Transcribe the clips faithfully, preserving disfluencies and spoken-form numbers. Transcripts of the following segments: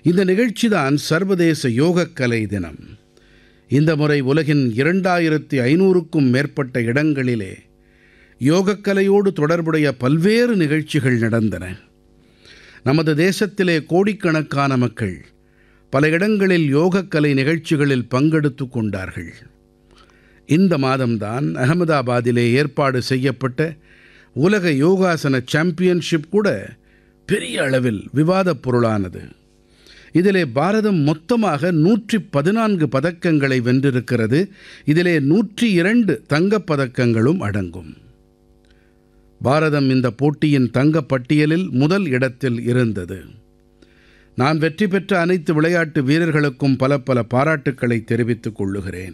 இந்த நிகழ்ச்சிதான் சர்வதேச யோகக்கலை தினம். இந்த முறை உலகின் இரண்டாயிரத்தி ஐநூறுக்கும் மேற்பட்ட இடங்களிலே யோகக்கலையோடு தொடர்புடைய பல்வேறு நிகழ்ச்சிகள் நடந்தன. நமது தேசத்திலே கோடிக்கணக்கான மக்கள் பல இடங்களில் யோகக்கலை நிகழ்ச்சிகளில் பங்கெடுத்து கொண்டார்கள். இந்த மாதம்தான் அகமதாபாதிலே ஏற்பாடு செய்யப்பட்ட உலக யோகாசன சாம்பியன்ஷிப் கூட பெரிய அளவில் விவாதப் பொருளானது. இதிலே பாரதம் மொத்தமாக நூற்றி பதினான்கு பதக்கங்களை வென்றிருக்கிறது. இதிலே நூற்றி இரண்டு தங்கப் பதக்கங்களும் அடங்கும். பாரதம் இந்த போட்டியின் தங்கப் பட்டியலில் முதல் இடத்தில் இருந்தது. நான் வெற்றி பெற்ற அனைத்து விளையாட்டு வீரர்களுக்கும் பல பல பாராட்டுக்களை தெரிவித்துக் கொள்ளுகிறேன்.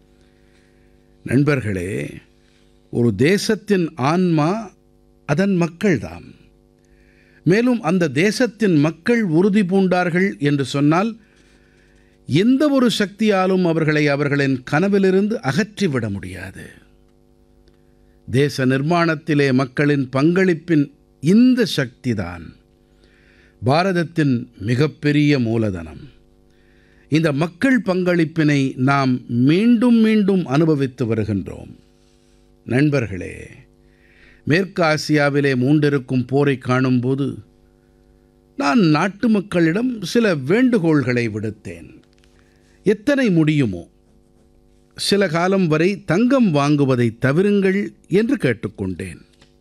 நண்பர்களே, ஒரு தேசத்தின் ஆன்மா அதன் மக்கள்தாம். மேலும் அந்த தேசத்தின் மக்கள் உறுதி பூண்டார்கள் என்று சொன்னால் எந்த ஒரு சக்தியாலும் அவர்களை அவர்களின் கனவிலிருந்து அகற்றிவிட முடியாது. தேச நிர்மாணத்திலே மக்களின் பங்களிப்பின் இந்த சக்திதான் பாரதத்தின் மிகப்பெரிய மூலதனம். இந்த மக்கள் பங்களிப்பினை நாம் மீண்டும் மீண்டும் அனுபவித்து வருகின்றோம். நண்பர்களே, மேற்கு ஆசியாவிலே மூண்டிருக்கும் போரை காணும்போது நான் நாட்டு மக்களிடம் சில வேண்டுகோள்களை விடுத்தேன். எத்தனை முடியுமோ சில காலம் வரை தங்கம் வாங்குவதை தவிருங்கள் என்று கேட்டுக்கொண்டேன்.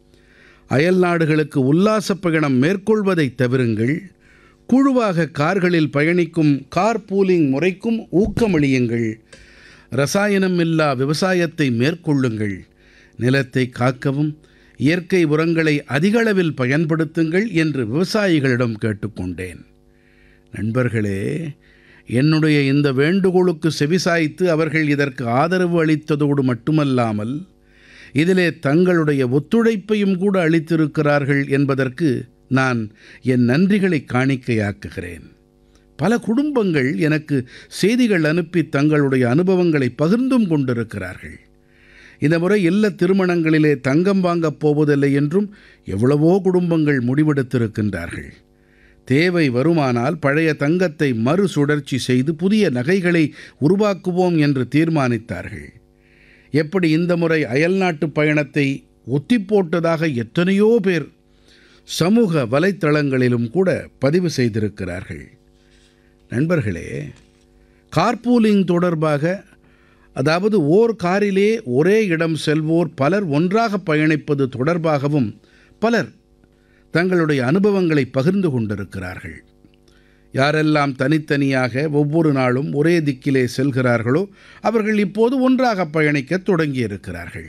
அயல் நாடுகளுக்கு உல்லாசப் பயணம் மேற்கொள்வதை தவிருங்கள். குழுவாக கார்களில் பயணிக்கும் கார் பூலிங் முறைக்கும் ஊக்கமளியுங்கள். ரசாயனம் இல்லா விவசாயத்தை மேற்கொள்ளுங்கள். நிலத்தை காக்கவும் இயற்கை உரங்களை அதிகளவில் பயன்படுத்துங்கள் என்று விவசாயிகளிடம் கேட்டுக்கொண்டேன். நண்பர்களே, என்னுடைய இந்த வேண்டுகோளுக்கு செவிசாய்த்து அவர்கள் இதற்கு ஆதரவு அளித்ததோடு மட்டுமல்லாமல் இதிலே தங்களுடைய ஒத்துழைப்பையும் கூட அளித்திருக்கிறார்கள் என்பதற்கு நான் என் நன்றிகளை காணிக்கையாக்குகிறேன். பல குடும்பங்கள் எனக்கு செய்திகள் அனுப்பி தங்களுடைய அனுபவங்களை பகிர்ந்தும் கொண்டிருக்கிறார்கள். இந்த முறை இல்ல திருமணங்களிலே தங்கம் வாங்கப் போவதில்லை என்றும் எவ்வளவோ குடும்பங்கள் முடிவெடுத்திருக்கின்றார்கள். தேவை வருமானால் பழைய தங்கத்தை மறுசுழற்சி செய்து புதிய நகைகளை உருவாக்குவோம் என்று தீர்மானித்தார்கள். எப்படி இந்த முறை அயல்நாட்டு பயணத்தை ஒத்திப்போட்டதாக எத்தனையோ பேர் சமூக வலைத்தளங்களிலும் கூட பதிவு செய்திருக்கிறார்கள். நண்பர்களே, கார்பூலிங் தொடர்பாக, அதாவது ஓர் காரிலே ஒரே இடம் செல்வோர் பலர் ஒன்றாக பயணிப்பது தொடர்பாகவும் பலர் தங்களுடைய அனுபவங்களை பகிர்ந்து கொண்டிருக்கிறார்கள். யாரெல்லாம் தனித்தனியாக ஒவ்வொரு நாளும் ஒரே திக்கிலே செல்கிறார்களோ அவர்கள் இப்போது ஒன்றாக பயணிக்கத் தொடங்கியிருக்கிறார்கள்.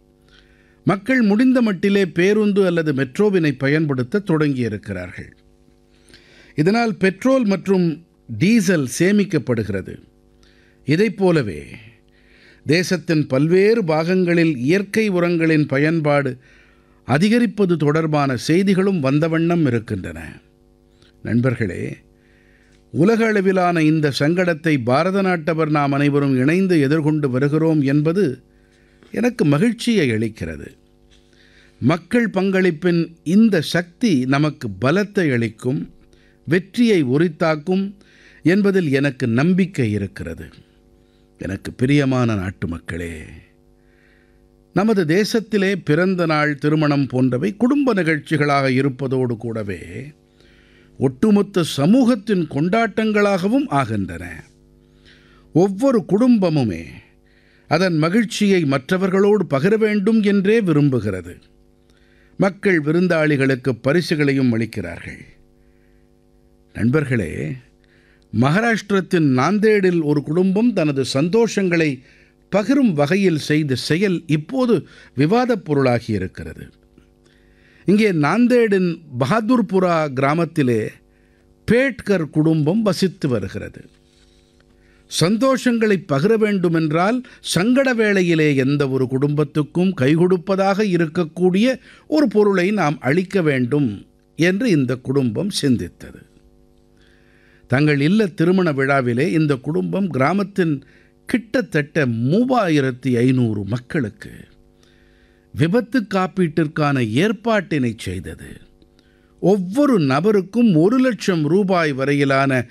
மக்கள் முடிந்த மட்டிலே பேருந்து அல்லது மெட்ரோவினை பயன்படுத்த தொடங்கியிருக்கிறார்கள். இதனால் பெட்ரோல் மற்றும் டீசல் சேமிக்கப்படுகிறது. இதைப் போலவே தேசத்தின் பல்வேறு பாகங்களில் இயற்கை உரங்களின் பயன்பாடு அதிகரிப்பது தொடர்பான செய்திகளும் வந்த வண்ணம் இருக்கின்றன. நண்பர்களே, உலக அளவிலான இந்த சங்கடத்தை பாரத நாட்டவர் நாம் அனைவரும் இணைந்து எதிர்கொண்டு வருகிறோம் என்பது எனக்கு மகிழ்ச்சியை அளிக்கிறது. மக்கள் பங்களிப்பின் இந்த சக்தி நமக்கு பலத்தை அளிக்கும், வெற்றியை உரித்தாக்கும் என்பதில் எனக்கு நம்பிக்கை இருக்கிறது. எனக்கு பிரியமான நாட்டு மக்களே, நமது தேசத்திலே பிறந்த நாள், திருமணம் போன்றவை குடும்ப நிகழ்ச்சிகளாக இருப்பதோடு கூடவே ஒட்டுமொத்த சமூகத்தின் கொண்டாட்டங்களாகவும் ஆகின்றன. ஒவ்வொரு குடும்பமுமே அதன் மகிழ்ச்சியை மற்றவர்களோடு பகிர வேண்டும் என்றே விரும்புகிறது. மக்கள் விருந்தாளிகளுக்கு பரிசுகளையும் அளிக்கிறார்கள். நண்பர்களே, மகாராஷ்டிரத்தின் நாந்தேடில் ஒரு குடும்பம் தனது சந்தோஷங்களை பகிரும் வகையில் செய்த செயல் இப்போது விவாதப் பொருளாகி இருக்கிறது. இங்கே நாந்தேடின் பஹாதுர்புரா கிராமத்திலே பேட்கர் குடும்பம் வசித்து வருகிறது. சந்தோஷங்களை பகிர வேண்டுமென்றால் சங்கட வேளையிலே எந்த ஒரு குடும்பத்துக்கும் கைகொடுப்பதாக இருக்கக்கூடிய ஒரு பொருளை நாம் அளிக்க வேண்டும் என்று இந்த குடும்பம் சிந்தித்தது. தங்கள் இல்ல திருமண விழாவிலே இந்த குடும்பம் கிராமத்தின் கிட்டத்தட்ட மூவாயிரத்தி ஐநூறு மக்களுக்கு விபத்து காப்பீட்டிற்கான ஏற்பாட்டினை செய்தது. ஒவ்வொரு நபருக்கும் ஒரு லட்சம் ரூபாய் வரையிலான